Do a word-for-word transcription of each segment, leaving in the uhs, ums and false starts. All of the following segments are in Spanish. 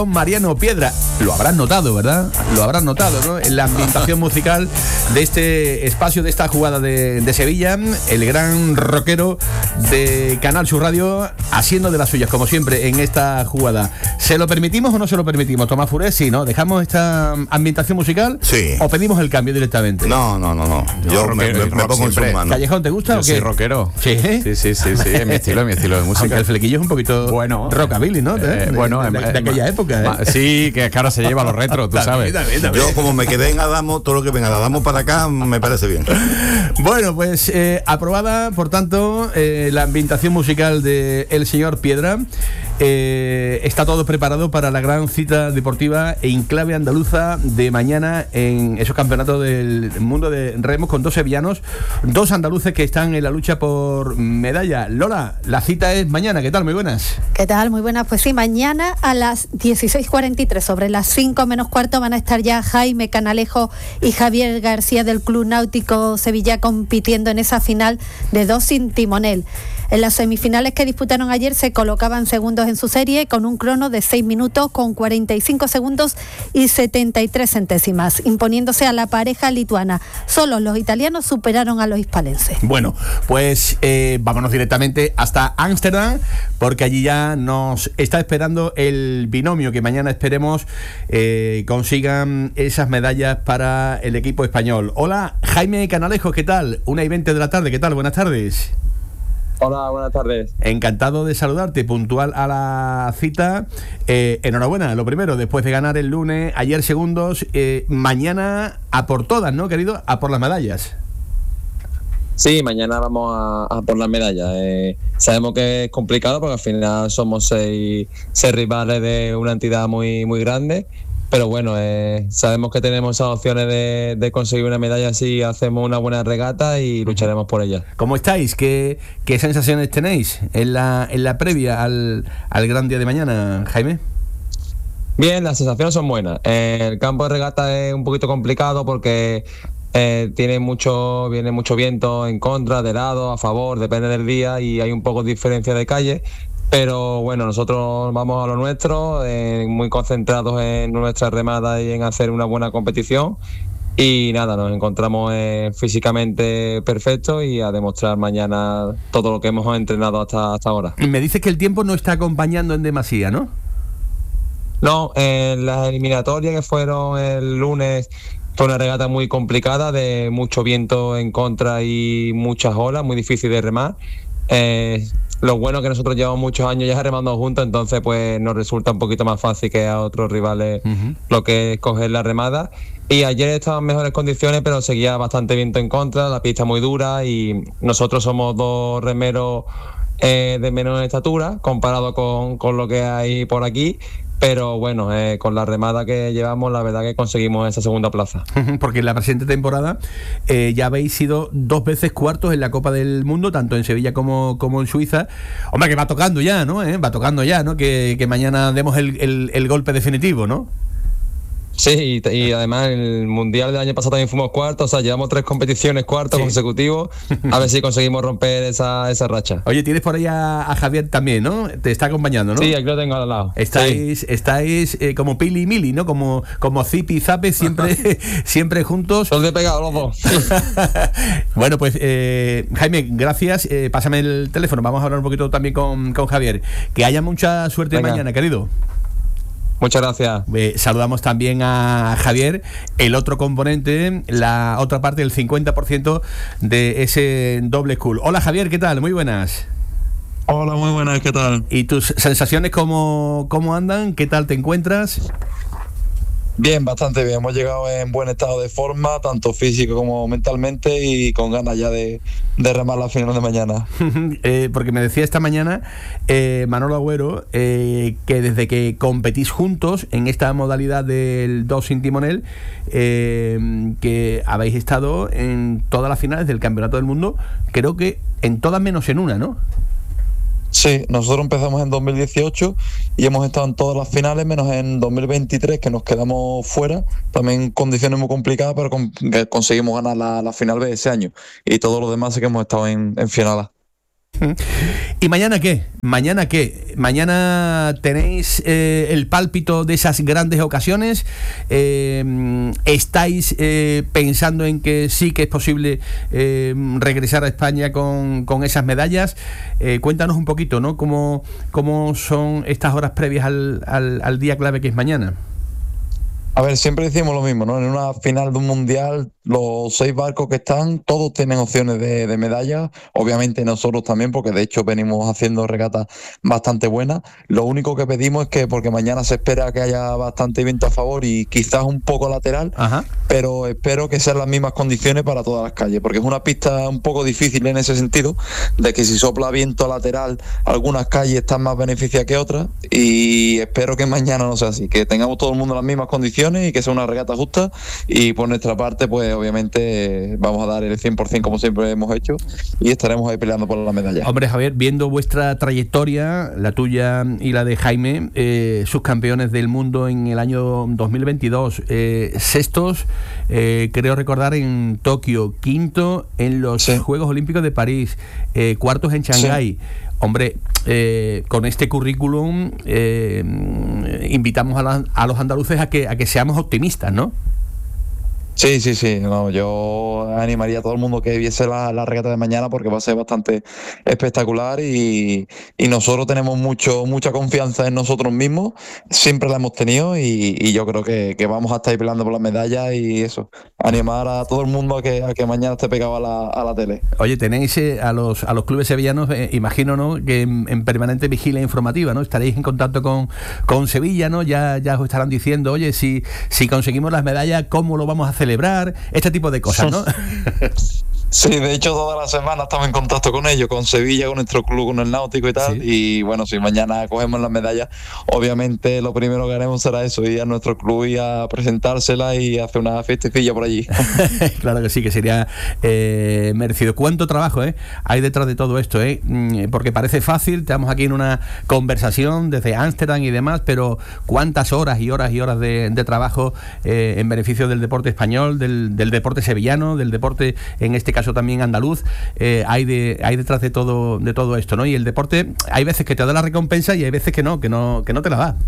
Mariano Piedra, lo habrán notado, ¿verdad? Lo habrán notado, ¿no? En la ambientación musical de este espacio, de esta jugada de, de Sevilla, el gran rockero de Canal Sur Radio, haciendo de las suyas, como siempre, en esta jugada. ¿Se lo permitimos o no se lo permitimos, Tomás Furés? Sí, ¿no? ¿Dejamos esta ambientación musical? Sí. ¿O pedimos el cambio directamente? No, no, no, no. Yo no, me, me, me pongo en sus manos. Callejón, ¿te gusta Yo o qué? soy rockero. ¿Sí? Sí, sí, sí, sí, es mi estilo, es mi estilo de música. Aunque el flequillo es un poquito bueno, rockabilly, ¿no? Eh, de, bueno, de, de, de eh, aquella eh, época, ¿eh? Sí, que es que ahora se lleva a los retros, tú sabes. También, también. Yo, como me quedé en Adamo, todo lo que venga de Adamo para acá me parece bien. Bueno, pues eh, aprobada, por tanto, eh, la ambientación musical de El Señor Piedra. Eh, está todo preparado para la gran cita deportiva e enclave andaluza de mañana en esos campeonatos del mundo de remos con dos sevillanos, dos andaluces que están en la lucha por medalla. Lola, la cita es mañana. ¿Qué tal? Muy buenas. ¿Qué tal? Muy buenas. Pues sí, mañana a las dieciséis cuarenta y tres, sobre las cinco menos cuarto, van a estar ya Jaime Canalejo y Javier García del Club Náutico Sevilla compitiendo en esa final de dos sin timonel. En las semifinales que disputaron ayer se colocaban segundos en su serie con un crono de seis minutos con cuarenta y cinco segundos y setenta y tres centésimas, imponiéndose a la pareja lituana. Solo los italianos superaron a los hispalenses. Bueno, pues eh, vámonos directamente hasta Ámsterdam, porque allí ya nos está esperando el binomio que mañana esperemos eh, consigan esas medallas para el equipo español. Hola, Jaime Canalejo, ¿qué tal? Una y veinte de la tarde, ¿qué tal? Buenas tardes. Hola, buenas tardes. Encantado de saludarte, puntual a la cita. Eh, enhorabuena, lo primero, después de ganar el lunes, ayer segundos, eh, mañana a por todas, ¿no, querido? A por las medallas. Sí, mañana vamos a, a por las medallas. Eh, sabemos que es complicado porque al final somos seis, seis rivales de una entidad muy, muy grande. Pero bueno, eh, sabemos que tenemos esas opciones de, de conseguir una medalla si hacemos una buena regata y lucharemos por ella. ¿Cómo estáis? ¿Qué, qué sensaciones tenéis en la, en la previa al, al gran día de mañana, Jaime? Bien, las sensaciones son buenas. Eh, el campo de regata es un poquito complicado porque eh, tiene mucho, viene mucho viento en contra, de lado, a favor, depende del día y hay un poco de diferencia de calle. Pero bueno, nosotros vamos a lo nuestro, eh, muy concentrados en nuestra remada y en hacer una buena competición. Y nada, nos encontramos eh, físicamente perfectos y a demostrar mañana todo lo que hemos entrenado hasta, hasta ahora. Me dices que el tiempo no está acompañando en demasía, ¿no? No, en las eliminatorias que fueron el lunes fue una regata muy complicada, de mucho viento en contra y muchas olas, muy difícil de remar. Eh, Lo bueno es que nosotros llevamos muchos años ya remando juntos, entonces pues nos resulta un poquito más fácil que a otros rivales uh-huh. lo que es coger la remada. Y ayer estaba en mejores condiciones, pero seguía bastante viento en contra, la pista muy dura y nosotros somos dos remeros eh, de menor estatura comparado con, con lo que hay por aquí. Pero bueno, eh, con la remada que llevamos, la verdad que conseguimos esa segunda plaza. Porque en la presente temporada eh, ya habéis sido dos veces cuartos en la Copa del Mundo, tanto en Sevilla como, como en Suiza. Hombre, que va tocando ya, ¿no? ¿Eh? Va tocando ya, ¿no? Que, que mañana demos el, el, el golpe definitivo, ¿no? Sí, y, y además el Mundial del año pasado también fuimos cuartos, o sea, llevamos tres competiciones cuartos sí. consecutivos, a ver si conseguimos romper esa, esa racha. Oye, tienes por ahí a, a Javier también, ¿no? Te está acompañando, ¿no? Sí, aquí lo tengo al lado. Estáis, sí. estáis eh, como Pili y Mili, ¿no? Como, como Zipi y Zape, siempre, siempre juntos. Los he pegado los dos. Bueno, pues eh, Jaime, gracias. Eh, pásame el teléfono, vamos a hablar un poquito también con, con Javier. Que haya mucha suerte Venga. mañana, querido. Muchas gracias. Eh, saludamos también a Javier, el otro componente, la otra parte del cincuenta por ciento de ese doble school. Hola Javier, ¿qué tal? Muy buenas. Hola, muy buenas, ¿qué tal? ¿Y tus sensaciones cómo, cómo andan? ¿Qué tal te encuentras? Bien, bastante bien. Hemos llegado en buen estado de forma, tanto físico como mentalmente, y con ganas ya de, de remar la final de mañana. eh, porque me decía esta mañana eh, Manolo Agüero eh, que desde que competís juntos en esta modalidad del dos sin timonel, eh, que habéis estado en todas las finales del Campeonato del Mundo, creo que en todas menos en una, ¿no? Sí, nosotros empezamos en dos mil dieciocho y hemos estado en todas las finales, menos en dos mil veintitrés, que nos quedamos fuera, también en condiciones muy complicadas, pero con, que conseguimos ganar la, la final de ese año. Y todos los demás sí que hemos estado en, en finales. ¿Y mañana qué? ¿Mañana qué? ¿Mañana tenéis eh, el pálpito de esas grandes ocasiones? Eh, ¿Estáis eh, pensando en que sí que es posible eh, regresar a España con, con esas medallas? Eh, cuéntanos un poquito, ¿no? ¿Cómo, cómo son estas horas previas al, al, al día clave que es mañana? A ver, siempre decimos lo mismo, ¿no? En una final de un mundial, los seis barcos que están, todos tienen opciones de, de medalla. Obviamente nosotros también, porque de hecho venimos haciendo regatas bastante buenas. Lo único que pedimos es que, porque mañana se espera que haya bastante viento a favor y quizás un poco lateral, Ajá. pero espero que sean las mismas condiciones para todas las calles, porque es una pista un poco difícil en ese sentido, de que si sopla viento lateral, algunas calles están más beneficiadas que otras, y espero que mañana no sea así, que tengamos todo el mundo las mismas condiciones y que sea una regata justa, y por nuestra parte pues obviamente vamos a dar el cien por ciento como siempre hemos hecho y estaremos ahí peleando por la medalla. Hombre, Javier, viendo vuestra trayectoria, la tuya y la de Jaime, eh, subcampeones del mundo en el año dos mil veintidós, eh, sextos, eh, creo recordar, en Tokio, quinto en los sí. Juegos Olímpicos de París, eh, cuartos en Shanghái. Sí. Hombre, eh, con este currículum eh, invitamos a, la, a los andaluces a que, a que seamos optimistas, ¿no? Sí, sí, sí. No, yo animaría a todo el mundo que viese la, la regata de mañana, porque va a ser bastante espectacular y, y nosotros tenemos mucho mucha confianza en nosotros mismos, siempre la hemos tenido y, y yo creo que, que vamos a estar ahí peleando por las medallas y eso, animar a todo el mundo a que, a que mañana esté pegado a la, a la tele. Oye, tenéis eh, a los a los clubes sevillanos, eh, imagino, ¿no?, que en, en permanente vigilia informativa, ¿no? Estaréis en contacto con, con Sevilla, ¿no? Ya, ya os estarán diciendo, oye, si, si conseguimos las medallas, ¿cómo lo vamos a hacer? Celebrar, este tipo de cosas, ¿no? Sí, de hecho toda la semana estamos en contacto con ellos, con Sevilla, con nuestro club, con el Náutico y tal, sí. Y bueno, si mañana cogemos las medallas, obviamente lo primero que haremos será eso, ir a nuestro club y a presentársela y hacer una fiestecilla por allí. Claro que sí, que sería eh, merecido. ¿Cuánto trabajo eh, hay detrás de todo esto? Eh? Porque parece fácil, estamos aquí en una conversación desde Ámsterdam y demás, pero cuántas horas y horas y horas de, de trabajo eh, en beneficio del deporte español, del, del deporte sevillano, del deporte, en este caso también andaluz, eh, hay de hay detrás de todo de todo esto, ¿no? Y el deporte, hay veces que te da la recompensa y hay veces que no, que no, que no te la da.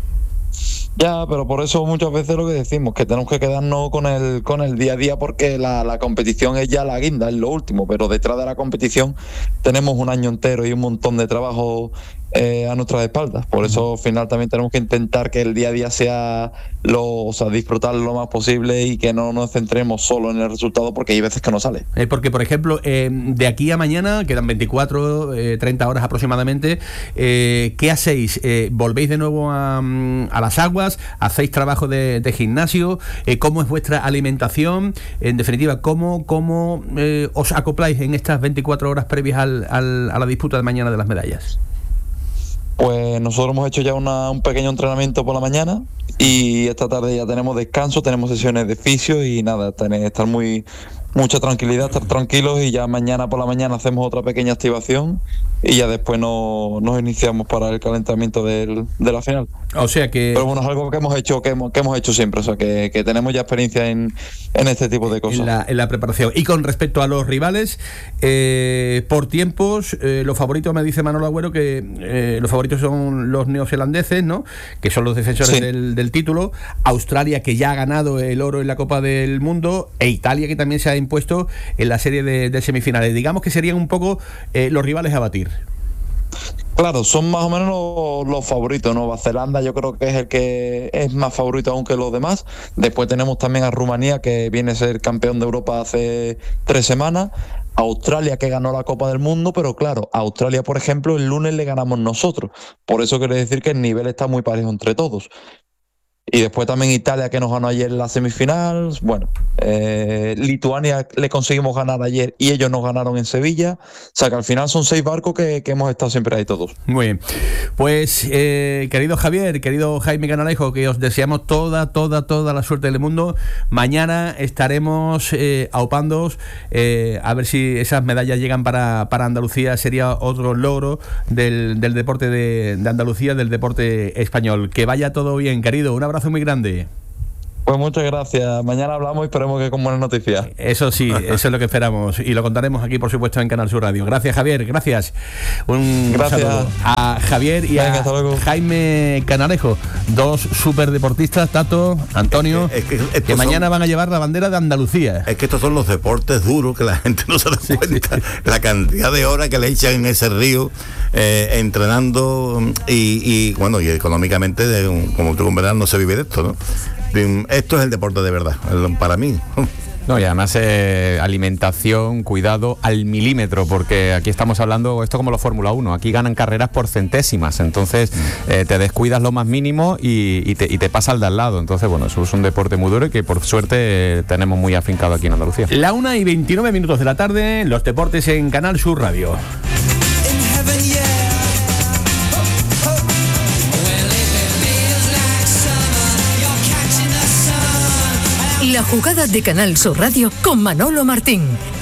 Ya, pero por eso muchas veces lo que decimos, que tenemos que quedarnos con el con el día a día, porque la, la competición es ya la guinda, es lo último, pero detrás de la competición tenemos un año entero y un montón de trabajo eh, a nuestras espaldas. Por eso al final también tenemos que intentar que el día a día sea lo, o sea, disfrutarlo lo más posible y que no nos centremos solo en el resultado, porque hay veces que no sale. Eh, porque, por ejemplo, eh, de aquí a mañana quedan veinticuatro, eh, treinta horas aproximadamente. Eh, ¿Qué hacéis? Eh, ¿Volvéis de nuevo a, a las aguas? ¿Hacéis trabajo de, de gimnasio? Eh, ¿Cómo es vuestra alimentación? En definitiva, ¿cómo, cómo eh, os acopláis en estas veinticuatro horas previas al, al, a la disputa de mañana de las medallas? Pues nosotros hemos hecho ya una, un pequeño entrenamiento por la mañana y esta tarde ya tenemos descanso, tenemos sesiones de fisio y nada, tener, estar muy mucha tranquilidad, estar tranquilos, y ya mañana por la mañana hacemos otra pequeña activación y ya después no, nos iniciamos para el calentamiento del, de la final. O sea que... Pero bueno, es algo que hemos hecho que hemos, que hemos hecho siempre, o sea que, que tenemos ya experiencia en, en este tipo de cosas. En la, en la preparación. Y con respecto a los rivales, eh, por tiempos, eh, los favoritos, me dice Manolo Agüero, que eh, los favoritos son los neozelandeses, ¿no?, que son los defensores sí. del, del título, Australia, que ya ha ganado el oro en la Copa del Mundo, e Italia, que también se ha impuesto en la serie de, de semifinales. Digamos que serían un poco eh, los rivales a batir. Claro, son más o menos los, los favoritos, ¿no? Nueva Zelanda yo creo que es el que es más favorito aún que los demás. Después tenemos también a Rumanía, que viene a ser campeón de Europa hace tres semanas. Australia, que ganó la Copa del Mundo, pero claro, a Australia, por ejemplo, el lunes le ganamos nosotros. Por eso quiere decir que el nivel está muy parejo entre todos. Y después también Italia, que nos ganó ayer en la semifinal. Bueno, eh, Lituania le conseguimos ganar ayer y ellos nos ganaron en Sevilla. O sea que al final son seis barcos que, que hemos estado siempre ahí todos. Muy bien. Pues, eh, querido Javier, querido Jaime Canalejo, que os deseamos toda, toda, toda la suerte del mundo. Mañana estaremos eh, aupándoos, eh, a ver si esas medallas llegan para, para Andalucía. Sería otro logro del, del deporte de, de Andalucía, del deporte español. Que vaya todo bien, querido. Un abrazo muy grande. Pues muchas gracias. Mañana hablamos y esperemos que con buenas noticias. Eso sí, eso es lo que esperamos. Y lo contaremos aquí, por supuesto, en Canal Sur Radio. Gracias, Javier. Gracias. Un gracias saludo a Javier y Venga, a Jaime Canalejo, dos superdeportistas, Tato, Antonio, Es que- es que que estos mañana son- van a llevar la bandera de Andalucía. Es que estos son los deportes duros que la gente no se da cuenta. La cantidad de horas que le echan en ese río eh, entrenando y, y, bueno, y económicamente, de un- como tú comprenderás, no se vive de esto, ¿no? De un- esto es el deporte de verdad, el- para mí. No, y además eh, alimentación, cuidado al milímetro, porque aquí estamos hablando, esto como la Fórmula uno, aquí ganan carreras por centésimas, entonces eh, te descuidas lo más mínimo y, y, te, y te pasa al de al lado. Entonces, bueno, eso es un deporte muy duro y que por suerte eh, tenemos muy afincado aquí en Andalucía. La una y veintinueve minutos de la tarde, los deportes en Canal Sur Radio. La jugada de Canal Sur Radio con Manolo Martín.